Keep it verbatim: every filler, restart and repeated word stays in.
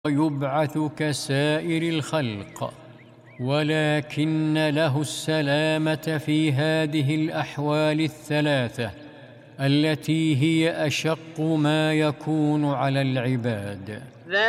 ويبعث كسائر الخلق، ولكن له السلامة في هذه الأحوال الثلاثة التي هي أشق ما يكون على العباد.